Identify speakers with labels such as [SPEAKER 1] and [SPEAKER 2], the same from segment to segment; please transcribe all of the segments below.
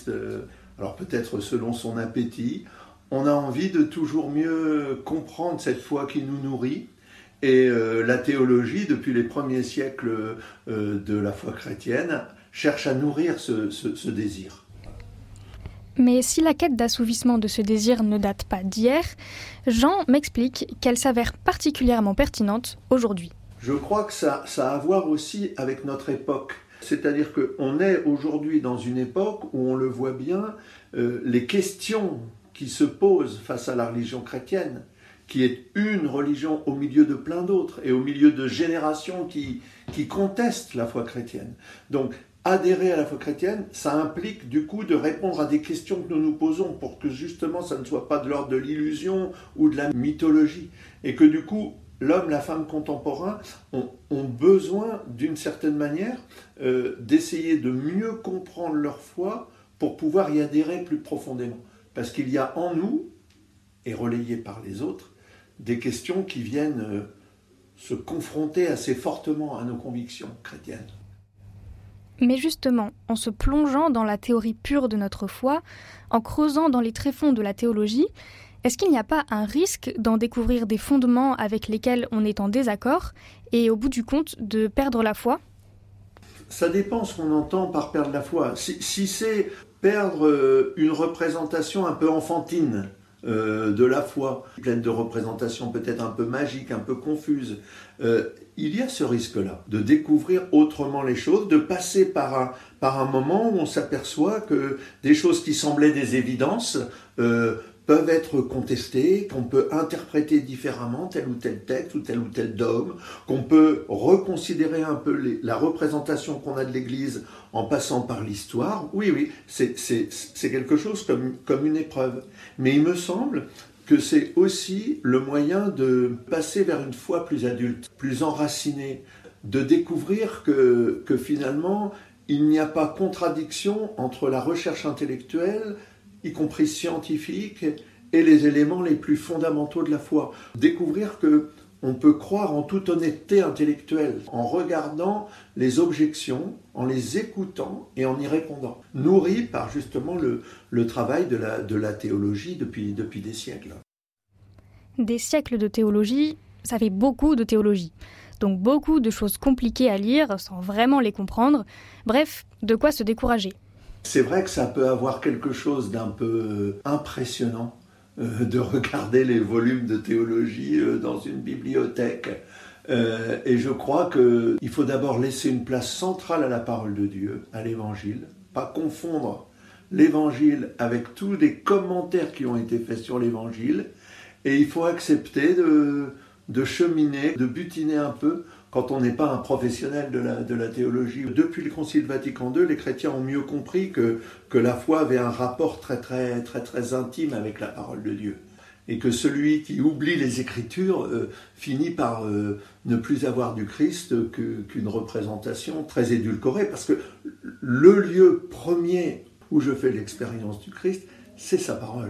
[SPEAKER 1] Christ, alors peut-être selon son appétit. On a envie de toujours mieux comprendre cette foi qui nous nourrit. Et la théologie, depuis les premiers siècles de la foi chrétienne, cherche à nourrir ce désir.
[SPEAKER 2] Mais si la quête d'assouvissement de ce désir ne date pas d'hier, Jean m'explique qu'elle s'avère particulièrement pertinente aujourd'hui.
[SPEAKER 1] Je crois que ça a à voir aussi avec notre époque. C'est-à-dire qu'on est aujourd'hui dans une époque où on le voit bien, les questions qui se posent face à la religion chrétienne, qui est une religion au milieu de plein d'autres et au milieu de générations qui contestent la foi chrétienne. Donc, adhérer à la foi chrétienne, ça implique du coup de répondre à des questions que nous nous posons pour que justement ça ne soit pas de l'ordre de l'illusion ou de la mythologie. Et que du coup, l'homme, la femme contemporains ont besoin d'une certaine manière d'essayer de mieux comprendre leur foi pour pouvoir y adhérer plus profondément. Parce qu'il y a en nous, et relayées par les autres, des questions qui viennent se confronter assez fortement à nos convictions chrétiennes.
[SPEAKER 2] Mais justement, en se plongeant dans la théorie pure de notre foi, en creusant dans les tréfonds de la théologie, est-ce qu'il n'y a pas un risque d'en découvrir des fondements avec lesquels on est en désaccord et au bout du compte de perdre la foi ?
[SPEAKER 1] Ça dépend ce qu'on entend par perdre la foi. Si c'est perdre une représentation un peu enfantine de la foi, pleine de représentations peut-être un peu magiques, un peu confuses, il y a ce risque-là, de découvrir autrement les choses, de passer par un moment où on s'aperçoit que des choses qui semblaient des évidences peuvent être contestées, qu'on peut interpréter différemment tel ou tel texte ou tel dogme, qu'on peut reconsidérer un peu la représentation qu'on a de l'Église en passant par l'histoire. Oui, c'est quelque chose comme une épreuve. Mais il me semble que c'est aussi le moyen de passer vers une foi plus adulte, plus enracinée, de découvrir que finalement, il n'y a pas contradiction entre la recherche intellectuelle, y compris scientifique, et les éléments les plus fondamentaux de la foi. Découvrir qu'on peut croire en toute honnêteté intellectuelle, en regardant les objections, en les écoutant et en y répondant. Nourri par justement le travail de la théologie depuis des siècles.
[SPEAKER 2] Des siècles de théologie, ça fait beaucoup de théologie. Donc beaucoup de choses compliquées à lire sans vraiment les comprendre. Bref, de quoi se décourager.
[SPEAKER 1] C'est vrai que ça peut avoir quelque chose d'un peu impressionnant de regarder les volumes de théologie dans une bibliothèque. Et je crois qu'il faut d'abord laisser une place centrale à la parole de Dieu, à l'Évangile. Pas confondre l'Évangile avec tous les commentaires qui ont été faits sur l'Évangile. Et il faut accepter de cheminer, de butiner un peu quand on n'est pas un professionnel de la théologie. Depuis le Concile Vatican II, les chrétiens ont mieux compris que la foi avait un rapport très, très, très, très intime avec la parole de Dieu. Et que celui qui oublie les Écritures finit par ne plus avoir du Christ qu'une représentation très édulcorée. Parce que le lieu premier où je fais l'expérience du Christ, c'est sa parole.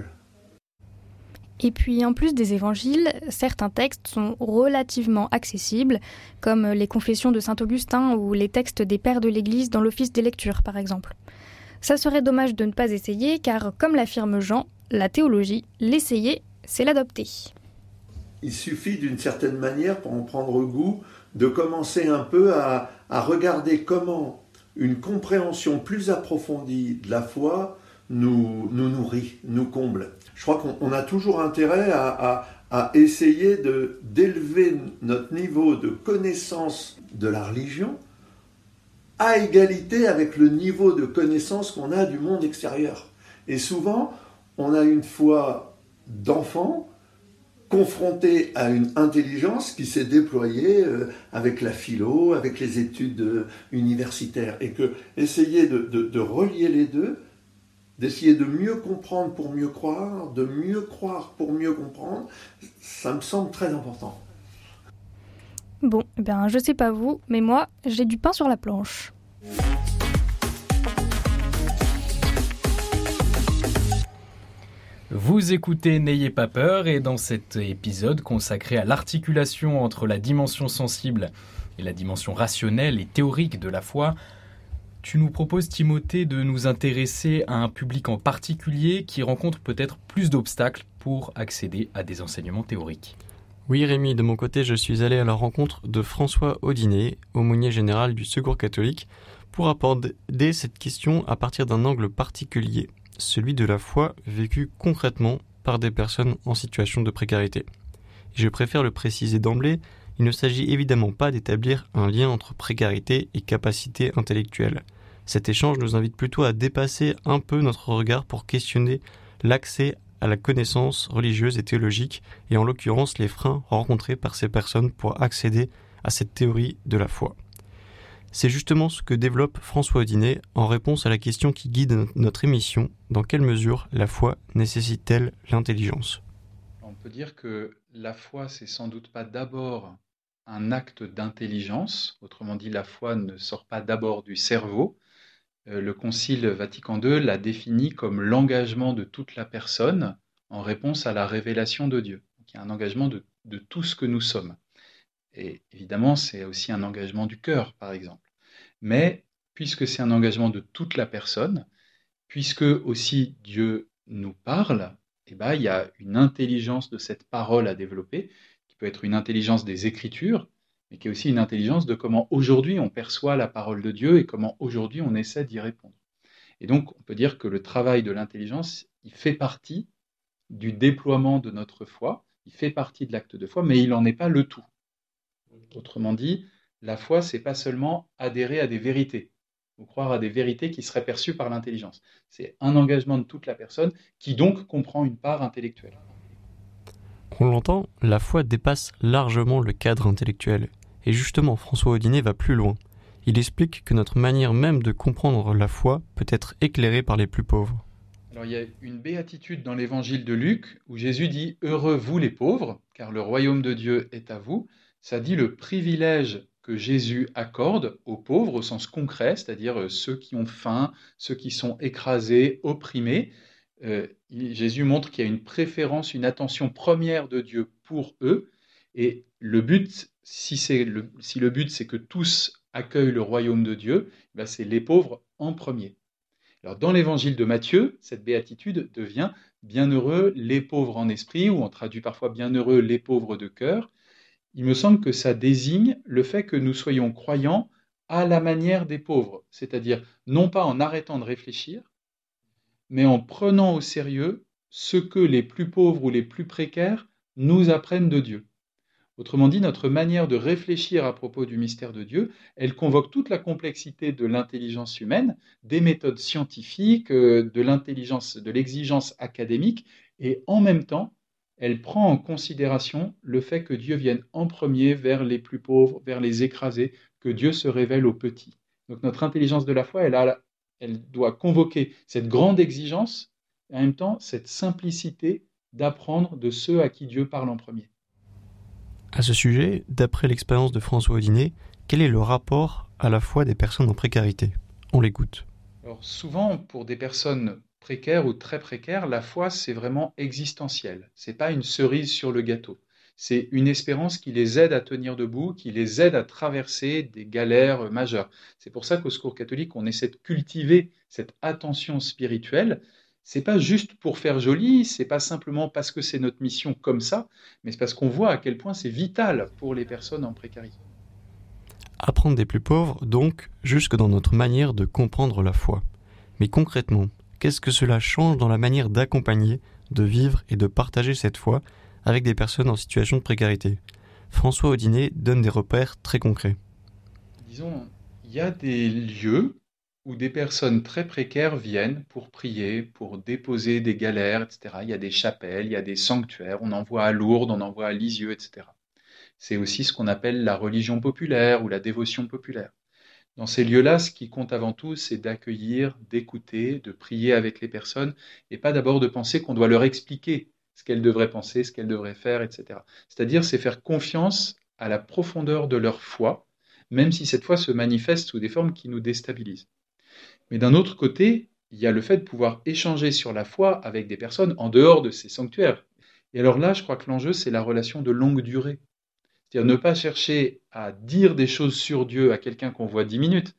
[SPEAKER 2] Et puis, en plus des évangiles, certains textes sont relativement accessibles, comme les confessions de saint Augustin ou les textes des pères de l'Église dans l'office des lectures, par exemple. Ça serait dommage de ne pas essayer, car, comme l'affirme Jean, la théologie, l'essayer, c'est l'adopter.
[SPEAKER 1] Il suffit d'une certaine manière, pour en prendre goût, de commencer un peu à regarder comment une compréhension plus approfondie de la foi nous nourrit, nous comble. Je crois qu'on a toujours intérêt à essayer d'élever notre niveau de connaissance de la religion à égalité avec le niveau de connaissance qu'on a du monde extérieur. Et souvent, on a une foi d'enfant confronté à une intelligence qui s'est déployée avec la philo, avec les études universitaires. Et que essayer de relier les deux, d'essayer de mieux comprendre pour mieux croire, de mieux croire pour mieux comprendre, ça me semble très important.
[SPEAKER 2] Bon, je sais pas vous, mais moi, j'ai du pain sur la planche.
[SPEAKER 3] Vous écoutez N'ayez pas peur et dans cet épisode consacré à l'articulation entre la dimension sensible et la dimension rationnelle et théorique de la foi, Tu nous proposes, Timothée, de nous intéresser à un public en particulier qui rencontre peut-être plus d'obstacles pour accéder à des enseignements théoriques.
[SPEAKER 4] Oui Rémi, de mon côté, je suis allé à la rencontre de François Audinet, aumônier général du Secours catholique, pour aborder cette question à partir d'un angle particulier, celui de la foi vécue concrètement par des personnes en situation de précarité. Je préfère le préciser d'emblée, il ne s'agit évidemment pas d'établir un lien entre précarité et capacité intellectuelle. Cet échange nous invite plutôt à dépasser un peu notre regard pour questionner l'accès à la connaissance religieuse et théologique, et en l'occurrence les freins rencontrés par ces personnes pour accéder à cette théorie de la foi. C'est justement ce que développe François Audinet en réponse à la question qui guide notre émission: dans quelle mesure la foi nécessite-t-elle l'intelligence ?
[SPEAKER 5] On peut dire que la foi, c'est sans doute pas d'abord un acte d'intelligence, autrement dit, la foi ne sort pas d'abord du cerveau. Le Concile Vatican II l'a défini comme l'engagement de toute la personne en réponse à la révélation de Dieu. Donc, il y a un engagement de tout ce que nous sommes. Et évidemment, c'est aussi un engagement du cœur, par exemple. Mais puisque c'est un engagement de toute la personne, puisque aussi Dieu nous parle, eh ben, il y a une intelligence de cette parole à développer, qui peut être une intelligence des Écritures, mais qui est aussi une intelligence de comment aujourd'hui on perçoit la parole de Dieu et comment aujourd'hui on essaie d'y répondre. Et donc, on peut dire que le travail de l'intelligence, il fait partie du déploiement de notre foi, il fait partie de l'acte de foi, mais il n'en est pas le tout. Autrement dit, la foi, c'est pas seulement adhérer à des vérités, ou croire à des vérités qui seraient perçues par l'intelligence. C'est un engagement de toute la personne qui donc comprend une part intellectuelle.
[SPEAKER 4] On l'entend, la foi dépasse largement le cadre intellectuel. Et justement, François Audinet va plus loin. Il explique que notre manière même de comprendre la foi peut être éclairée par les plus pauvres.
[SPEAKER 5] Alors il y a une béatitude dans l'évangile de Luc où Jésus dit « Heureux vous les pauvres, car le royaume de Dieu est à vous ». Ça dit le privilège que Jésus accorde aux pauvres au sens concret, c'est-à-dire ceux qui ont faim, ceux qui sont écrasés, opprimés. Jésus montre qu'il y a une préférence, une attention première de Dieu pour eux. Et le but, si le but c'est que tous accueillent le royaume de Dieu, ben c'est les pauvres en premier. Alors dans l'évangile de Matthieu, cette béatitude devient « bienheureux les pauvres en esprit » ou on traduit parfois « bienheureux les pauvres de cœur ». Il me semble que ça désigne le fait que nous soyons croyants à la manière des pauvres, c'est-à-dire non pas en arrêtant de réfléchir, mais en prenant au sérieux ce que les plus pauvres ou les plus précaires nous apprennent de Dieu. Autrement dit, notre manière de réfléchir à propos du mystère de Dieu, elle convoque toute la complexité de l'intelligence humaine, des méthodes scientifiques, de l'intelligence, de l'exigence académique, et en même temps, elle prend en considération le fait que Dieu vienne en premier vers les plus pauvres, vers les écrasés, que Dieu se révèle aux petits. Donc notre intelligence de la foi, elle doit convoquer cette grande exigence, et en même temps cette simplicité d'apprendre de ceux à qui Dieu parle en premier.
[SPEAKER 4] À ce sujet, d'après l'expérience de François Audinet, quel est le rapport à la foi des personnes en précarité ? On l'écoute.
[SPEAKER 5] Alors souvent, pour des personnes précaires ou très précaires, la foi, c'est vraiment existentiel. C'est pas une cerise sur le gâteau. C'est une espérance qui les aide à tenir debout, qui les aide à traverser des galères majeures. C'est pour ça qu'au Secours catholique, on essaie de cultiver cette attention spirituelle. C'est pas juste pour faire joli, c'est pas simplement parce que c'est notre mission comme ça, mais c'est parce qu'on voit à quel point c'est vital pour les personnes en précarité.
[SPEAKER 4] Apprendre des plus pauvres, donc, jusque dans notre manière de comprendre la foi. Mais concrètement, qu'est-ce que cela change dans la manière d'accompagner, de vivre et de partager cette foi avec des personnes en situation de précarité ? François Audinet donne des repères très concrets.
[SPEAKER 5] Disons, il y a des lieux où des personnes très précaires viennent pour prier, pour déposer des galères, etc. Il y a des chapelles, il y a des sanctuaires, on en voit à Lourdes, on en voit à Lisieux, etc. C'est aussi ce qu'on appelle la religion populaire ou la dévotion populaire. Dans ces lieux-là, ce qui compte avant tout, c'est d'accueillir, d'écouter, de prier avec les personnes, et pas d'abord de penser qu'on doit leur expliquer ce qu'elles devraient penser, ce qu'elles devraient faire, etc. C'est-à-dire, c'est faire confiance à la profondeur de leur foi, même si cette foi se manifeste sous des formes qui nous déstabilisent. Mais d'un autre côté, il y a le fait de pouvoir échanger sur la foi avec des personnes en dehors de ces sanctuaires. Et alors là, je crois que l'enjeu, c'est la relation de longue durée. C'est-à-dire ne pas chercher à dire des choses sur Dieu à quelqu'un qu'on voit 10 minutes,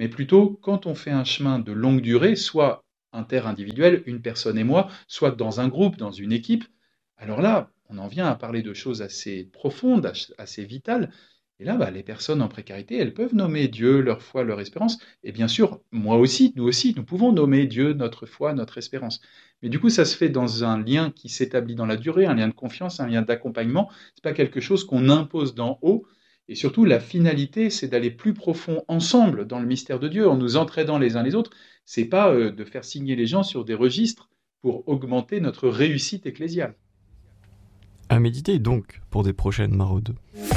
[SPEAKER 5] mais plutôt quand on fait un chemin de longue durée, soit interindividuel, une personne et moi, soit dans un groupe, dans une équipe, alors là, on en vient à parler de choses assez profondes, assez vitales. Et là, les personnes en précarité, elles peuvent nommer Dieu, leur foi, leur espérance. Et bien sûr, moi aussi, nous pouvons nommer Dieu, notre foi, notre espérance. Mais du coup, ça se fait dans un lien qui s'établit dans la durée, un lien de confiance, un lien d'accompagnement. C'est pas quelque chose qu'on impose d'en haut. Et surtout, la finalité, c'est d'aller plus profond ensemble dans le mystère de Dieu, en nous entraidant les uns les autres. C'est pas de faire signer les gens sur des registres pour augmenter notre réussite ecclésiale.
[SPEAKER 4] À méditer donc pour des prochaines maraudes.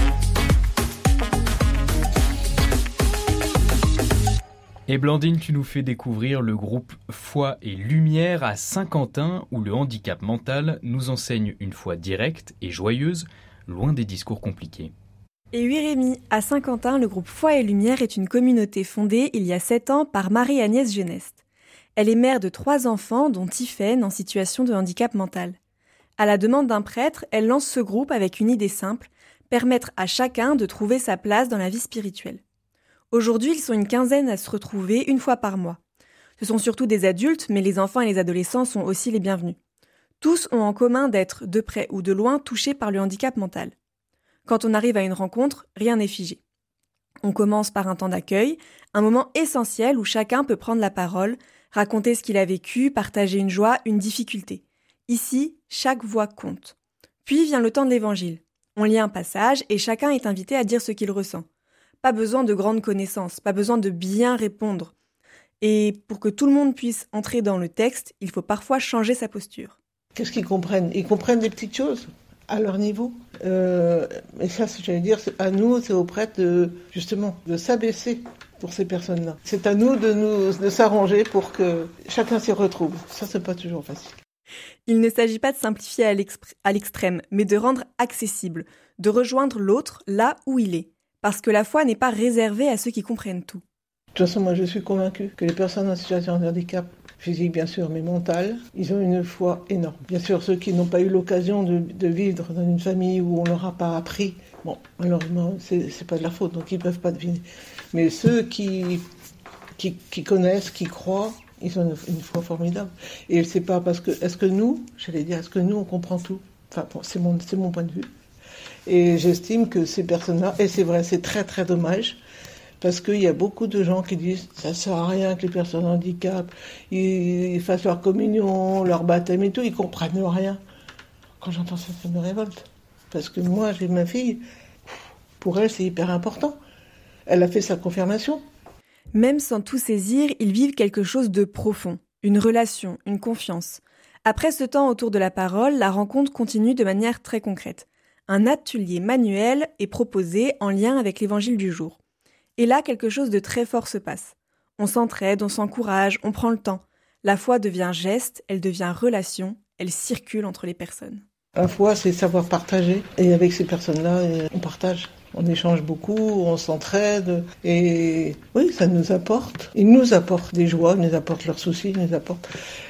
[SPEAKER 3] Et Blandine, tu nous fais découvrir le groupe Foi et Lumière à Saint-Quentin, où le handicap mental nous enseigne une foi directe et joyeuse, loin des discours compliqués.
[SPEAKER 6] Et oui Rémi, à Saint-Quentin, le groupe Foi et Lumière est une communauté fondée il y a 7 ans par Marie-Agnès Geneste. Elle est mère de 3 enfants, dont Tiffaine, en situation de handicap mental. À la demande d'un prêtre, elle lance ce groupe avec une idée simple, permettre à chacun de trouver sa place dans la vie spirituelle. Aujourd'hui, ils sont une quinzaine à se retrouver une fois par mois. Ce sont surtout des adultes, mais les enfants et les adolescents sont aussi les bienvenus. Tous ont en commun d'être, de près ou de loin, touchés par le handicap mental. Quand on arrive à une rencontre, rien n'est figé. On commence par un temps d'accueil, un moment essentiel où chacun peut prendre la parole, raconter ce qu'il a vécu, partager une joie, une difficulté. Ici, chaque voix compte. Puis vient le temps de l'évangile. On lit un passage et chacun est invité à dire ce qu'il ressent. Pas besoin de grandes connaissances, pas besoin de bien répondre. Et pour que tout le monde puisse entrer dans le texte, il faut parfois changer sa posture.
[SPEAKER 7] Qu'est-ce qu'ils comprennent ? Ils comprennent des petites choses à leur niveau. Et ça, j'allais dire, à nous, c'est aux prêtres de s'abaisser pour ces personnes-là. C'est à nous de s'arranger pour que chacun s'y retrouve. Ça, c'est pas toujours facile.
[SPEAKER 6] Il ne s'agit pas de simplifier à l'extrême, mais de rendre accessible, de rejoindre l'autre là où il est. Parce que la foi n'est pas réservée à ceux qui comprennent tout.
[SPEAKER 7] De toute façon, moi, je suis convaincue que les personnes en situation de handicap, physique bien sûr, mais mentale, ils ont une foi énorme. Bien sûr, ceux qui n'ont pas eu l'occasion de vivre dans une famille où on leur a pas appris, bon, malheureusement, c'est pas de leur faute, donc ils peuvent pas deviner. Mais ceux qui connaissent, qui croient, ils ont une foi formidable. Et c'est pas parce que, est-ce que nous, on comprend tout ? Enfin, bon, c'est mon point de vue. Et j'estime que ces personnes-là, et c'est vrai, c'est très très dommage, parce qu'il y a beaucoup de gens qui disent « ça sert à rien que les personnes handicap, ils fassent leur communion, leur baptême et tout, ils comprennent rien ». Quand j'entends ça, ça me révolte. Parce que moi, j'ai ma fille, pour elle, c'est hyper important. Elle a fait sa confirmation.
[SPEAKER 6] Même sans tout saisir, ils vivent quelque chose de profond, une relation, une confiance. Après ce temps autour de la parole, la rencontre continue de manière très concrète. Un atelier manuel est proposé en lien avec l'évangile du jour. Et là, quelque chose de très fort se passe. On s'entraide, on s'encourage, on prend le temps. La foi devient geste, elle devient relation, elle circule entre les personnes.
[SPEAKER 7] La foi, c'est savoir partager. Et avec ces personnes-là, on partage. On échange beaucoup, on s'entraide. Et oui, ça nous apporte. Ils nous apportent des joies, ils nous apportent leurs soucis, ils nous apportent.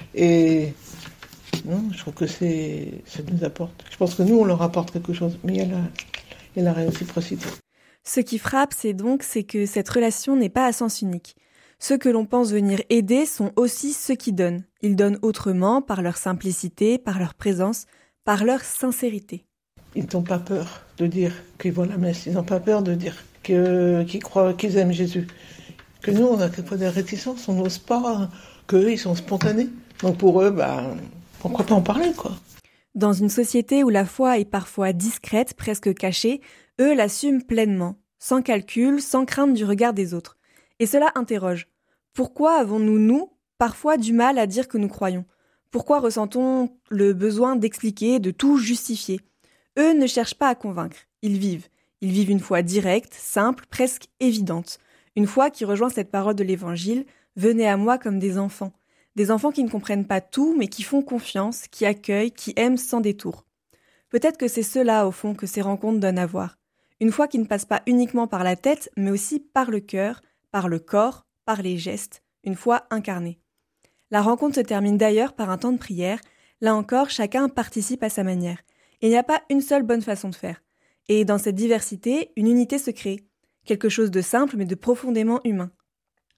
[SPEAKER 7] Et non, je trouve que ça nous apporte. Je pense que nous, on leur apporte quelque chose. Mais il y a la réciprocité.
[SPEAKER 6] Ce qui frappe, c'est que cette relation n'est pas à sens unique. Ceux que l'on pense venir aider sont aussi ceux qui donnent. Ils donnent autrement, par leur simplicité, par leur présence, par leur sincérité.
[SPEAKER 7] Ils n'ont pas peur de dire qu'ils vont à la messe. Ils n'ont pas peur de dire qu'ils croient, qu'ils aiment Jésus. Que nous, on a quelquefois des réticences, on n'ose pas, qu'eux, ils sont spontanés. Donc pour eux, pourquoi pas en parler, quoi.
[SPEAKER 6] Dans une société où la foi est parfois discrète, presque cachée, eux l'assument pleinement, sans calcul, sans crainte du regard des autres. Et cela interroge. Pourquoi avons-nous, nous, parfois du mal à dire que nous croyons ? Pourquoi ressentons le besoin d'expliquer, de tout justifier ? Eux ne cherchent pas à convaincre, ils vivent. Ils vivent une foi directe, simple, presque évidente. Une foi qui rejoint cette parole de l'Évangile « Venez à moi comme des enfants ». Des enfants qui ne comprennent pas tout, mais qui font confiance, qui accueillent, qui aiment sans détour. Peut-être que c'est cela, au fond, que ces rencontres donnent à voir. Une foi qui ne passe pas uniquement par la tête, mais aussi par le cœur, par le corps, par les gestes, une foi incarnée. La rencontre se termine d'ailleurs par un temps de prière. Là encore, chacun participe à sa manière. Il n'y a pas une seule bonne façon de faire. Et dans cette diversité, une unité se crée. Quelque chose de simple, mais de profondément humain.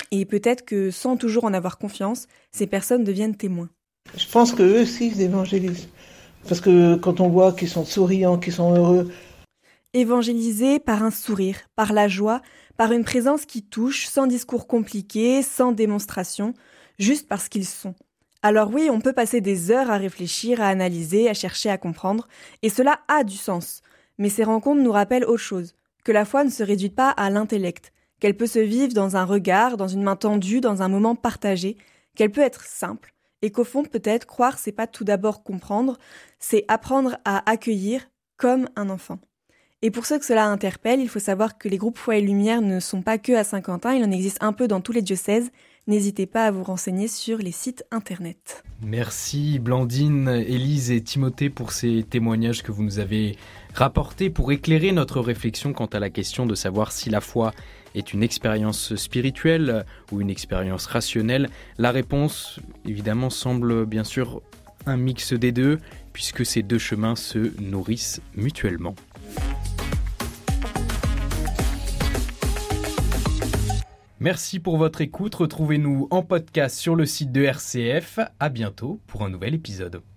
[SPEAKER 6] Et peut-être que sans toujours en avoir confiance, ces personnes deviennent témoins.
[SPEAKER 7] Je pense qu'eux aussi ils évangélisent. Parce que quand on voit qu'ils sont souriants, qu'ils sont heureux.
[SPEAKER 6] Évangéliser par un sourire, par la joie, par une présence qui touche, sans discours compliqués, sans démonstration, juste parce qu'ils sont. Alors oui, on peut passer des heures à réfléchir, à analyser, à chercher à comprendre, et cela a du sens. Mais ces rencontres nous rappellent autre chose, que la foi ne se réduit pas à l'intellect, qu'elle peut se vivre dans un regard, dans une main tendue, dans un moment partagé, qu'elle peut être simple, et qu'au fond, peut-être, croire, c'est pas tout d'abord comprendre, c'est apprendre à accueillir comme un enfant. Et pour ceux que cela interpelle, il faut savoir que les groupes Foi et Lumière ne sont pas que à Saint-Quentin, il en existe un peu dans tous les diocèses. N'hésitez pas à vous renseigner sur les sites internet.
[SPEAKER 3] Merci Blandine, Élise et Timothée pour ces témoignages que vous nous avez rapportés pour éclairer notre réflexion quant à la question de savoir si la foi est une expérience spirituelle ou une expérience rationnelle. La réponse, évidemment, semble bien sûr un mix des deux, puisque ces deux chemins se nourrissent mutuellement. Merci pour votre écoute. Retrouvez-nous en podcast sur le site de RCF. À bientôt pour un nouvel épisode.